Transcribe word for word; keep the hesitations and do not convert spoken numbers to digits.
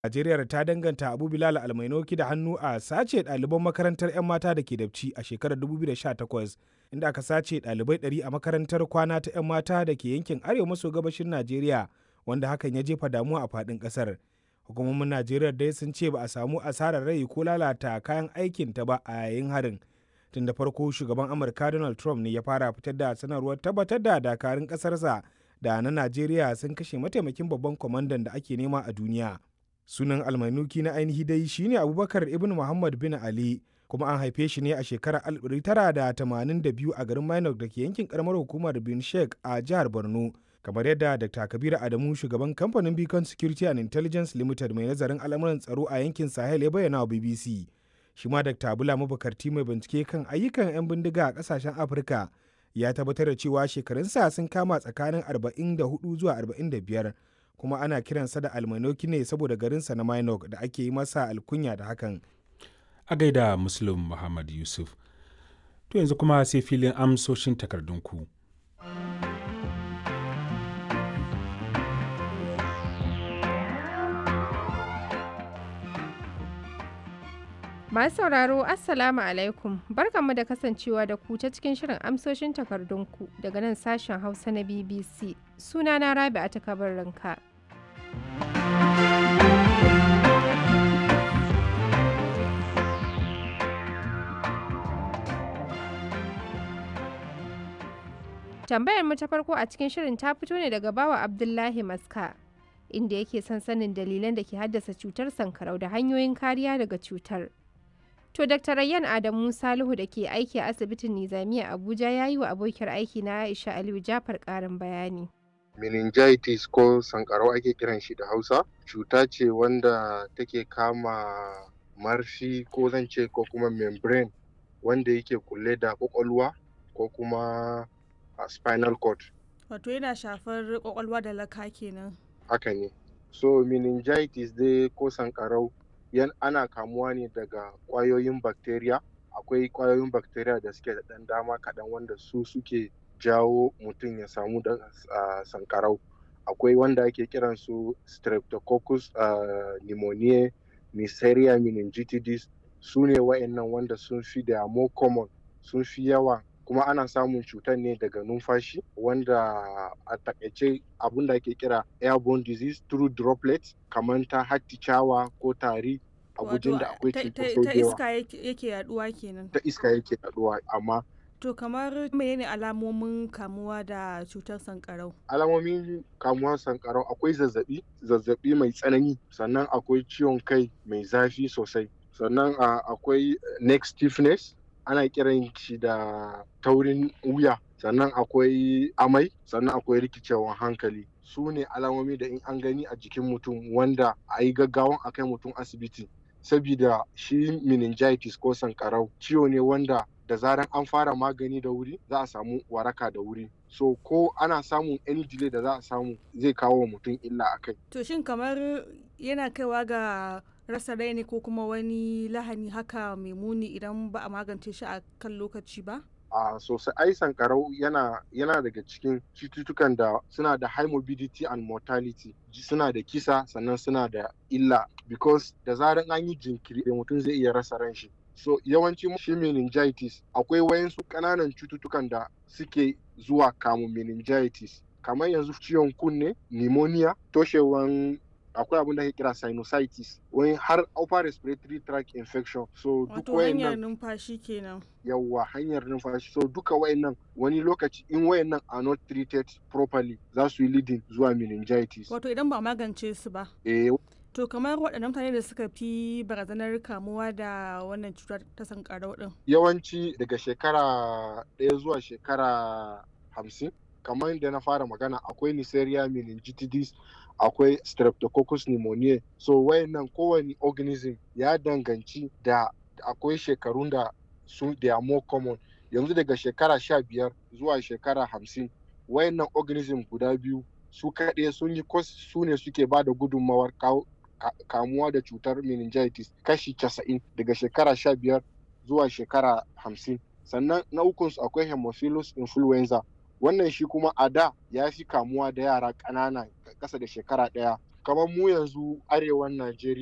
Najeriya ta danganta Abu Bilal Almainoki da hannu a sace ɗaliban makarantar 'yan mata da ke Dabci a shekarar dubu biyu da sha takwas, inda aka sace ɗalibai ɗari a makarantar kwana ta 'yan mata da ke yankin arewa maso gabashin Najeriya, wanda hakan ya jefa damuwa a faɗin ƙasar. Hukumomin Najeriya dai sun ce ba a samu asarar rai ko lalata kayan aikin ta ba a yayin harin. Tun da farko shugaban Amurka Donald Trump ne ya fara fitar da sanarwar tabbatar da dakarun ƙasarsa da na Najeriya sun kashe mataimakin babban kwamandan da ake nema a duniya. Sunan Almainuki na ainihi dai shine Abubakar Ibn Muhammad bin Ali, kuma an haife shi ne a shekarar alif ɗari tara da tamanin da biyu a garin Minok da ke yankin karamar hukumar Bin Sheikh a jihar Borno, kamar yadda Dr. Kabiru Adamu, shugaban kamfanin Beacon Security and Intelligence Limited mai nazarin al'amuran tsaro a yankin Sahel, ya bayyana wa B B C. Shi ma Dr. Bula Mabukarti mai bincike kan ayyukan 'yan bindiga a kasashen Afirka ya tabbatar da cewa shekarunsa sun kama tsakanin arba'in da hudu zuwa arba'in da biyar, kuma ana kiransa da Almainoki ne saboda garinsa na Minok da ake yi masa alkunya da hakan. A gaida Muslim Muhammad Yusuf. To yanzu kuma sai filin amsoshin takardunku. Masu sauraro Assalamu alaikum, barkanmu da kasancewa da ku ta cikin shirin amsoshin takardunku daga nan sashen Hausa na B B C. Sunana Rabi'a ta Kabarinka. Tambayar mu ta farko a cikin shirin ta fito ne daga bawa Abdullahi Maska, inda yake son sanin dalilan da ke haddasa cutar sankarau da hanyoyin kariya daga cutar. To Dakta Rayyan Adamu Salihu da ke aiki a asibitin Nizamiya Abuja ya yi wa abokiyar aiki na Aisha Aliyu Jafar ƙarin bayani. Meningitis ko sankarau ake kiran shi da Hausa, cuta ce wanda take kama marfi ko zan ce ko kuma membrane wanda yake kulle da kwakwalwa ko kuma a spinal cord. Wato yana shafar kwakwalwa da laka kenan. Haka ne. So meningitis dai ko sankarau yan ana kamuwa ne daga ƙwayoyin bacteria. Akwai ƙwayoyin bacteria da suke da ɗan dama kaɗan wanda su suke jawo mutum ya samu da uh, sankarau. Akwai wanda ake kiran su streptococcus uh, pneumoniae, Neisseria meningitidis. Su ne wa'annan wanda sun fi da more common, sun fi yawa, kuma ana samun cutar ne daga numfashi, wanda a takaice abin da ake kira airborne disease through droplets, kamar ta hatticawa ko tari a gujin da akwai cutar ta iska yake yaduwa kenan. Ta iska yake yaduwa, amma to kamar menene alamomin kamuwa da cutar sankarau? Alamomin kamuwar sankarau akwai zazzabi, zazzabi mai tsanani, sannan akwai ciwon kai mai zafi sosai, sannan akwai neck stiffness, ana kiran shi da taurin wuya, sannan akwai amai, sannan akwai rikicewan hankali. Su ne alamomi da in an gani a jikin mutum wanda a yi gaggawan a kai mutum asibiti, sabida shi meningitis ko sankarau ciwo ne wanda da zaran an fara magani da wuri za a samu waraka da wuri. So ko ana samun any delay da za a samu zai kawo wa mutum illa a kai. To shin kamar yana kaiwa ga rasa rai ne ko kuma wani lahani haka mai muni idan ba a magance shi a kan lokaci ba? A sosai, ai sankarau yana yana daga cikin cututtukan da suna da high morbidity and mortality, suna da kisa sannan suna da illa, because da zaran an yi jinkiri da mutum zai iya rasa ran shi. So yawanci shi meningitis akwai wayansu ƙananan cututtukan da suke zuwa kamun meningitis, kamar yanzu ciwon kunne, pneumonia, toshewan, akwai abin da ake kira sinusitis, wani har upper respiratory tract infection. So duk wayannan hanyar numfashi kenan. Yawwa, hanyar numfashi. So duka wayannan wani lokaci in wayannan are not treated properly za su yi leading zuwa meningitis. Wato idan ba magance su ba. Eh. To kamar waɗannan mutane da suka fi barazanar kamuwa da wannan cutar ta sankarau ɗin? Yawanci daga shekara ɗaya zuwa shekara hamsin, kamar da na fara magana, akwai Neisseria meningitidis, akwai streptococcus pneumoniae. So wayannan kowane organism ya danganci da akwai shekarun da su they are more common. Yanzu daga shekara sha biyar zuwa shekara hamsin, wayannan organism guda biyu su kaɗai sun yi su ne suke ba da gudunmawar kamuwa da cutar meningitis kashi casa'in daga shekara sha biyar zuwa shekara hamsin. Sannan na ukunsu akwai Haemophilus influenza, wannan shi kuma a da ya fi kamuwa da yara ƙanana ƙasa da shekara ɗaya, kamar mu yanzu arewan Najeriya